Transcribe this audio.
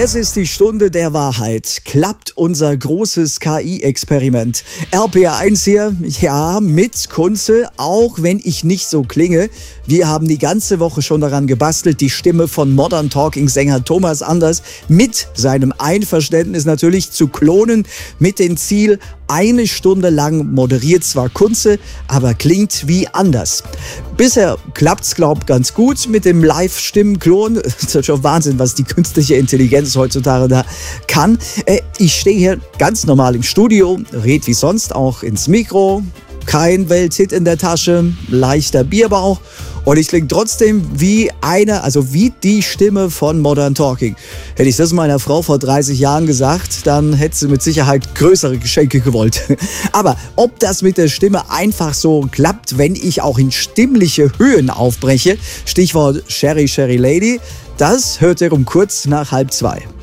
Es ist die Stunde der Wahrheit. Klappt unser großes KI-Experiment. RPR1 hier, ja, mit Kunze, auch wenn ich nicht so klinge. Wir haben die ganze Woche schon daran gebastelt, die Stimme von Modern Talking-Sänger Thomas Anders mit seinem Einverständnis natürlich zu klonen, mit dem Ziel, 1 Stunde lang moderiert zwar Kunze, aber klingt wie Anders. Bisher klappt's, ganz gut mit dem Live-Stimmenklon. Das ist schon Wahnsinn, was die künstliche Intelligenz heutzutage da kann. Ich stehe hier ganz normal im Studio, red wie sonst auch ins Mikro, kein Welthit in der Tasche, leichter Bierbauch. Und ich klinge trotzdem wie wie die Stimme von Modern Talking. Hätte ich das meiner Frau vor 30 Jahren gesagt, dann hätte sie mit Sicherheit größere Geschenke gewollt. Aber ob das mit der Stimme einfach so klappt, wenn ich auch in stimmliche Höhen aufbreche, Stichwort Sherry Sherry Lady, das hört ihr um kurz nach 1:30.